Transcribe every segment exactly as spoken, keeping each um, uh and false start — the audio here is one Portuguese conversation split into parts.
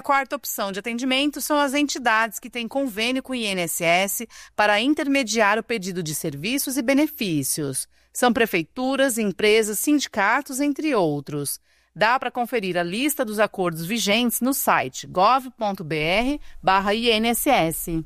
quarta opção de atendimento são as entidades que têm convênio com o I N S S para intermediar o pedido de serviços e benefícios. São prefeituras, empresas, sindicatos, entre outros. Dá para conferir a lista dos acordos vigentes no site gov ponto br barra I N S S.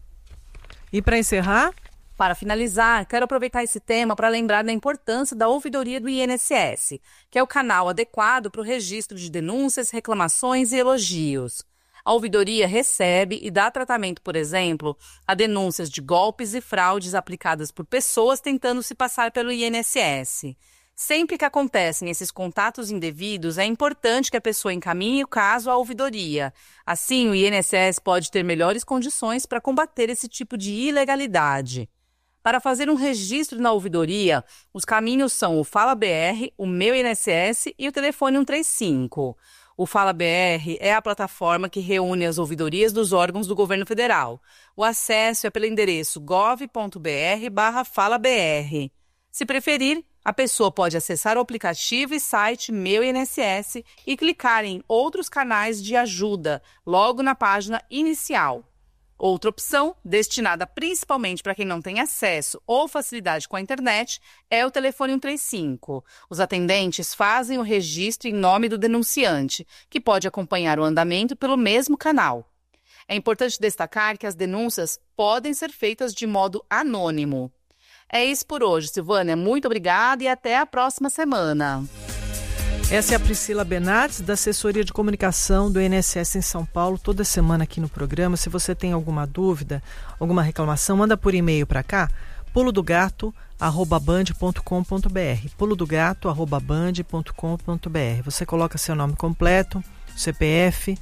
E para encerrar? Para finalizar, quero aproveitar esse tema para lembrar da importância da ouvidoria do I N S S, que é o canal adequado para o registro de denúncias, reclamações e elogios. A ouvidoria recebe e dá tratamento, por exemplo, a denúncias de golpes e fraudes aplicadas por pessoas tentando se passar pelo I N S S. Sempre que acontecem esses contatos indevidos, é importante que a pessoa encaminhe o caso à ouvidoria. Assim, o I N S S pode ter melhores condições para combater esse tipo de ilegalidade. Para fazer um registro na ouvidoria, os caminhos são o Fala B R, o Meu I N S S e o telefone um três cinco. O Fala B R é a plataforma que reúne as ouvidorias dos órgãos do governo federal. O acesso é pelo endereço gov ponto br barra Fala B R. Se preferir, a pessoa pode acessar o aplicativo e site Meu I N S S e clicar em Outros canais de ajuda, logo na página inicial. Outra opção, destinada principalmente para quem não tem acesso ou facilidade com a internet, é o telefone um três cinco. Os atendentes fazem o registro em nome do denunciante, que pode acompanhar o andamento pelo mesmo canal. É importante destacar que as denúncias podem ser feitas de modo anônimo. É isso por hoje, Silvânia. Muito obrigada e até a próxima semana. Essa é a Priscila Bernardes, da Assessoria de Comunicação do I N S S em São Paulo, toda semana aqui no programa. Se você tem alguma dúvida, alguma reclamação, manda por e-mail para cá, pulo do gato arroba band ponto com ponto br, pulo do gato arroba band ponto com ponto br. Você coloca seu nome completo, C P F,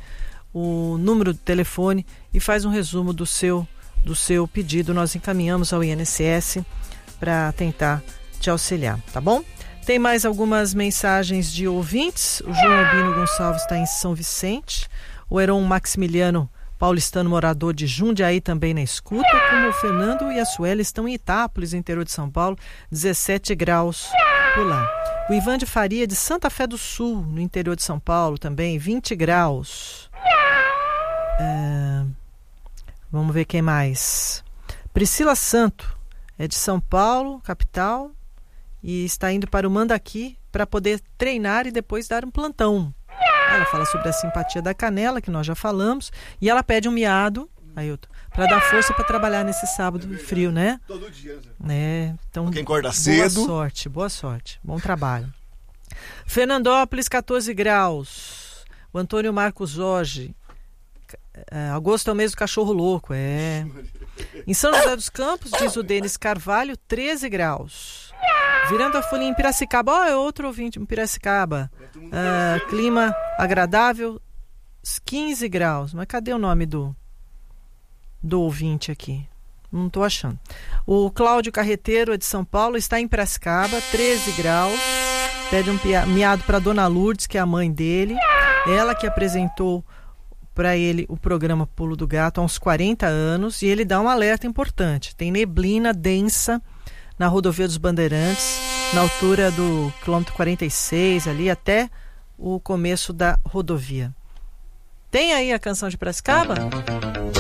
o número do telefone e faz um resumo do seu, do seu pedido. Nós encaminhamos ao I N S S para tentar te auxiliar, tá bom? Tem mais algumas mensagens de ouvintes. O João Albino Gonçalves está em São Vicente. O Heron Maximiliano Paulistano, morador de Jundiaí, também na escuta. Como o Fernando e a Sueli estão em Itápolis, interior de São Paulo, dezessete graus por lá. O Ivan de Faria, de Santa Fé do Sul, no interior de São Paulo, também vinte graus. É... Vamos ver quem mais. Priscila Santo, é de São Paulo, capital, e está indo para o Mandaqui para poder treinar e depois dar um plantão. Ela fala sobre a simpatia da canela, que nós já falamos, e ela pede um miado, Ailton, para dar força para trabalhar nesse sábado frio, né? Todo dia, né? Então, quem acorda boa cedo. sorte, boa sorte, bom trabalho. Fernandópolis, catorze graus. O Antônio Marcos Jorge, é, agosto é o mês do cachorro louco, é. Em São José dos Campos, diz o Denis Carvalho, treze graus. Virando a folhinha em Piracicaba, ó, oh, é outro ouvinte em Piracicaba. Uh, clima agradável, quinze graus. Mas cadê o nome do, do ouvinte aqui? Não estou achando. O Cláudio Carreteiro, é de São Paulo, está em Piracicaba, treze graus. Pede um miado para Dona Lourdes, que é a mãe dele. Ela que apresentou para ele o programa Pulo do Gato há uns quarenta anos. E ele dá um alerta importante. Tem neblina densa na rodovia dos Bandeirantes, na altura do quilômetro quarenta e seis, ali até o começo da rodovia. Tem aí a canção de Piracicaba?